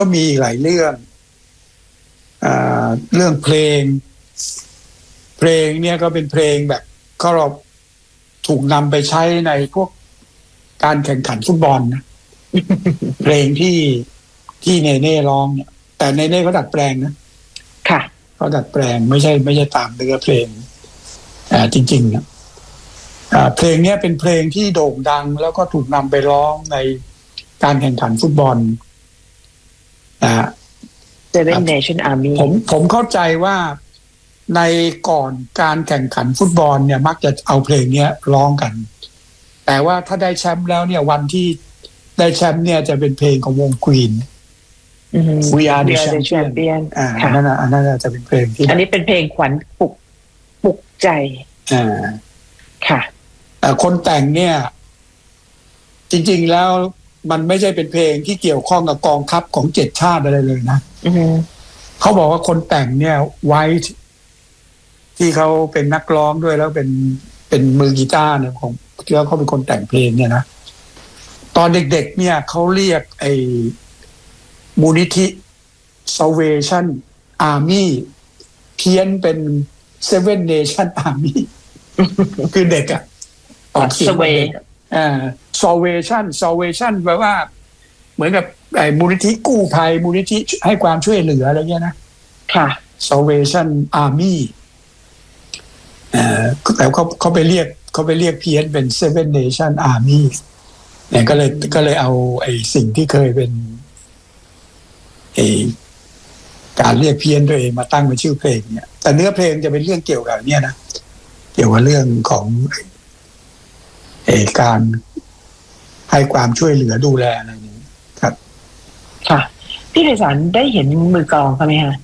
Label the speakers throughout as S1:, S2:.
S1: ก็มีหลายเรื่องเรื่องเพลงเนี่ยก็เป็นเพลงแบบก็เราถูกนำไปใช้ในพวกการแข่งขันฟุตบอลนะ เพลงที่เนเน่ร้องเนี่ยแต่เนเน่เขาดัดแปลงนะ
S2: ค่ะ
S1: เขาดัดแปลงไม่ใช่ตามเนื้อเพลงจริงๆนะเพลงนี้เป็นเพลงที่โด่งดังแล้วก็ถูกนำไปร้องในการแข่งขันฟุตบอล
S2: Seven Nation Army
S1: ผมเข้าใจว่าในก่อนการแข่งขันฟุตบอลเนี่ยมักจะเอาเพลงนี้ร้องกันแต่ว่าถ้าได้แชมป์แล้วเนี่ยวันที่ได้แชมป์เนี่ยจะเป็นเพลงของวง Queen We Are the Champion อันนั้นจะเป็นเพลงที่
S2: อันนี้เป็นเพลงขวัญปลุกใจค่ะ
S1: คนแต่งเนี่ยจริงๆแล้วมันไม่ใช่เป็นเพลงที่เกี่ยวข้องกับกองทัพของ7 ชาติอะไรเลยนะเขาบอกว่าคนแต่งเนี่ยไว้ที่เขาเป็นนักร้องด้วยแล้วเป็นมือกีตาร์เนี่ยของแล้วเขาเป็นคนแต่งเพลงเนี่ยนะตอนเด็กๆเนี่ยเขาเรียกไอ้มูลนิธิ Salvation Army เพี้ยนเป็น Seven Nation Army คือเด็กอะออกเสียงSalvation แปลว่าเหมือนกับไอ้มูลนิธิกู้ภัยมูลนิธิให้ความช่วยเหลืออะไรเงี้ยนะ
S2: ค่ะ
S1: Salvation Army แต่เขาไปเรียกเพี้ยนเป็น Seven Nation Army เนี่ยก็เลยเอาไอ้สิ่งที่เคยเป็นการเรียกเพี้ยนตัวเองมาตั้งเป็นชื่อเพลงเนี่ยแต่เนื้อเพลงจะเป็นเรื่องเกี่ยวกับเนี่ยนะเกี่ยวกับเรื่องของการให้ความช่วยเหลือดูแลอะไรนี้ครับ
S2: ค่ะพี่ไพศาลได้เห็นมือกลองเขาไหมคะ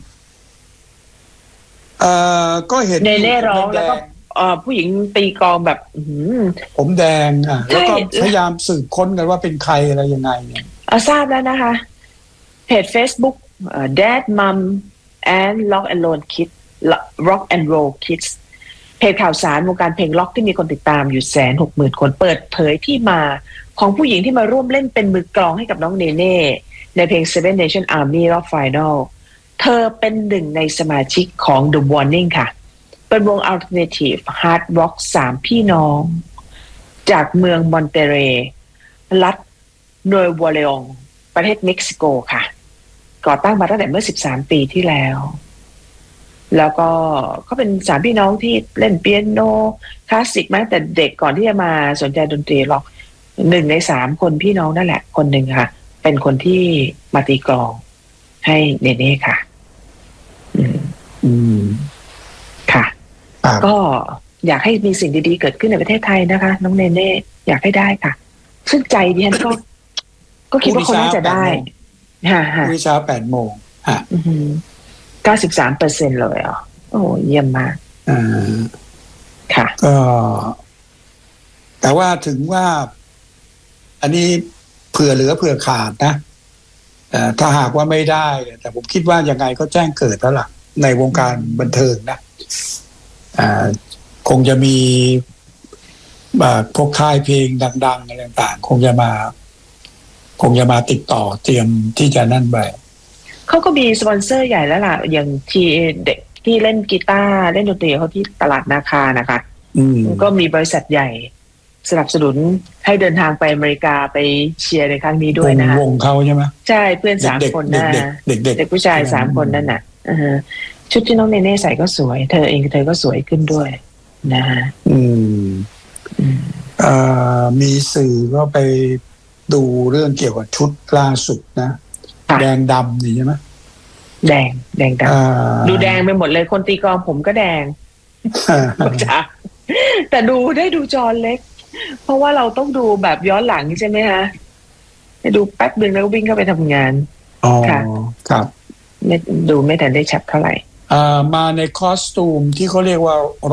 S1: ก็เห็น
S2: เน่ร้องแล้วก็ผู้หญิงตีกลองแบบ
S1: ผมแดงแล้วก็พยายามสืบค้นกันว่าเป็นใครอะไรยังไงเนี่ย
S2: ทราบแล้วนะคะเพจ Facebook Dad Mom and Rock and Roll Kids Rock and Roll Kids เพจข่าวสารวงการเพลงล็อกที่มีคนติดตามอยู่160,000 คนเปิดเผยที่มาของผู้หญิงที่มาร่วมเล่นเป็นมือกลองให้กับน้องเนเน่ในเพลง Seven Nation Army รอบ Final เธอเป็นหนึ่งในสมาชิกของ The Warning ค่ะเป็นวง Alternative Hard Rock 3 พี่น้องจากเมืองมอนเตเรรัฐโนวาเลองประเทศเม็กซิโกค่ะก่อตั้งมาตั้งแต่เมื่อ13 ปีที่แล้วแล้วก็เขาเป็น3 พี่น้องที่เล่นเปียโนคลาสสิกมาตั้งแต่เด็กก่อนที่จะมาสนใจดนตรีร็อก1 ใน 3 คนพี่น้องนั่นแหละคนหนึ่งค่ะเป็นคนที่มาตีกลองให้เนเน่ค่ะค่ะก็อยากให้มีสิ่งดีๆเกิดขึ้นในประเทศไทยนะคะน้องเนเน่อยากให้ได้ค่ะซึ่งใจดิฉันก็คิดว่าเขาน่าจะได้
S1: วิชา8 โมง
S2: 93% เลยอ่ะโอ้เยี่ยมมากค่ะ
S1: ก็แต่ว่าถึงว่าอันนี้เผื่อเหลือเผื่อขาดนะถ้าหากว่าไม่ได้แต่ผมคิดว่ายังไงก็แจ้งเกิดแล้วล่ะในวงการบันเทิงนะคงจะมีพวกค่ายเพลงดังๆอะไรต่างๆคงจะมาติดต่อเตรียมที่จะนั่นไป
S2: เขาก็มีสปอนเซอร์ใหญ่แล้วล่ะอย่างที่เด็กที่เล่นกีตาร์เล่นดนตรีเขาที่ตลาดนาคานะคะก็มีบริษัทใหญ่สนับสนุนให้เดินทางไปอเมริกาไปเชียร์ในครั้งนี้ด้วยนะคะ
S1: วงเขาใช่ไหม
S2: ใช่เพื่อน3 คนน่ะเด็กผู้ชาย3 คนนั่นน่ะชุดที่น้องเนเน่ใส่ก็สวยเธอก็สวยขึ้นด้วยนะฮะ
S1: มีสื่อก็ไปดูเรื่องเกี่ยวกับชุดล่าสุดนะแดงดำนี่ใช่ไหม
S2: แดงดำดูแดงไปหมดเลยคนตีกลองผมก็แดงจ้ะแต่ได้ดูจอเล็กเพราะว่าเราต้องดูแบบย้อนหลังใช่ไหมฮะดูแป๊บนึงแล้วก็วิ่งเข้าไปทำงาน
S1: ค่ะครับ
S2: ไม่ทันได้ชัดเท่าไหร่
S1: มาในคอสตูมที่เขาเรียกว่า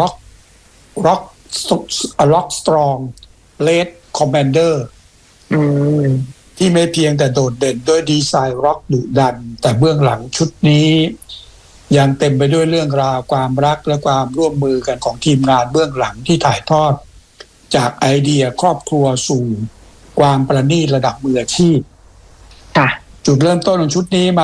S1: rock strong red commander ที่ไม่เพียงแต่โดดเด่นด้วยดีไซน์ร็อกดุดันแต่เบื้องหลังชุดนี้ยังเต็มไปด้วยเรื่องราวความรักและความร่วมมือกันของทีมงานเบื้องหลังที่ถ่ายทอดจากไอเดียครอบครัวสู่ความประณีตระดับมืออาชีพจุดเริ่มต้นของชุดนี้มา